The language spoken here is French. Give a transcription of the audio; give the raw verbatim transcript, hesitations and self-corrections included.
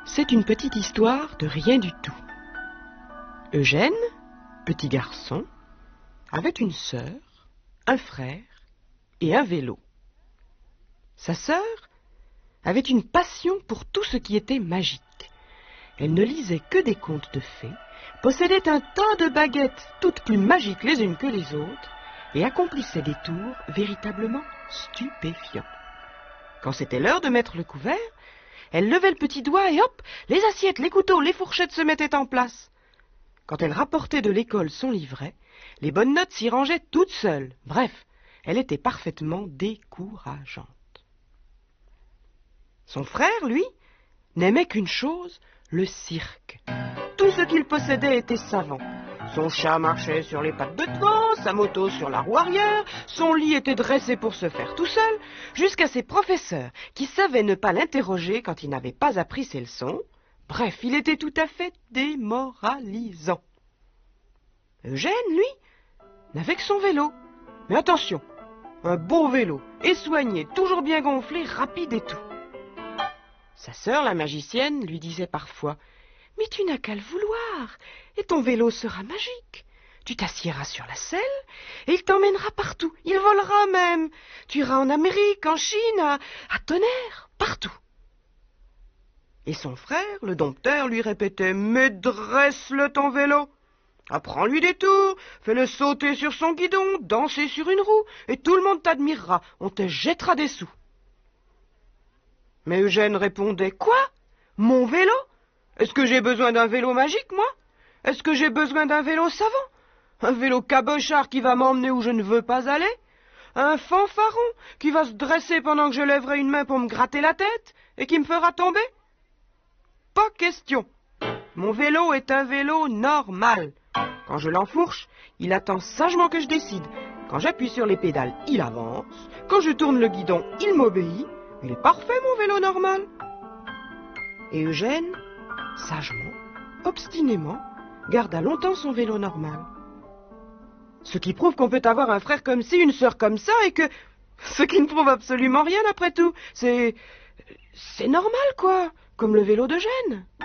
C'est une petite histoire de rien du tout. Eugène, petit garçon, avait une sœur, un frère et un vélo. Sa sœur avait une passion pour tout ce qui était magique. Elle ne lisait que des contes de fées, possédait un tas de baguettes, toutes plus magiques les unes que les autres, et accomplissait des tours véritablement stupéfiants. Quand c'était l'heure de mettre le couvert, elle levait le petit doigt et hop, les assiettes, les couteaux, les fourchettes se mettaient en place. Quand elle rapportait de l'école son livret, les bonnes notes s'y rangeaient toutes seules. Bref, elle était parfaitement décourageante. Son frère, lui, n'aimait qu'une chose, le cirque. Tout ce qu'il possédait était savant. Son chat marchait sur les pattes de devant, sa moto sur la roue arrière, son lit était dressé pour se faire tout seul, jusqu'à ses professeurs qui savaient ne pas l'interroger quand il n'avait pas appris ses leçons. Bref, il était tout à fait démoralisant. Eugène, lui, n'avait que son vélo. Mais attention, un beau vélo, et soigné, toujours bien gonflé, rapide et tout. Sa sœur, la magicienne, lui disait parfois « Mais tu n'as qu'à le vouloir, et ton vélo sera magique. Tu t'assiéras sur la selle, et il t'emmènera partout, il volera même. Tu iras en Amérique, en Chine, à, à Tonnerre, partout. » Et son frère, le dompteur, lui répétait « Mais dresse-le ton vélo. Apprends-lui des tours, fais-le sauter sur son guidon, danser sur une roue, et tout le monde t'admirera, on te jettera des sous. » Mais Eugène répondait « Quoi? Mon vélo? Est-ce que j'ai besoin d'un vélo magique, moi? Est-ce que j'ai besoin d'un vélo savant? Un vélo cabochard qui va m'emmener où je ne veux pas aller? Un fanfaron qui va se dresser pendant que je lèverai une main pour me gratter la tête et qui me fera tomber? Pas question. Mon vélo est un vélo normal. Quand je l'enfourche, il attend sagement que je décide. Quand j'appuie sur les pédales, il avance. Quand je tourne le guidon, il m'obéit. Il est parfait, mon vélo normal. » Et Eugène, sagement, obstinément, garda longtemps son vélo normal. Ce qui prouve qu'on peut avoir un frère comme ci, une sœur comme ça, et que... Ce qui ne prouve absolument rien, après tout. C'est... C'est normal, quoi, comme le vélo d'Eugène.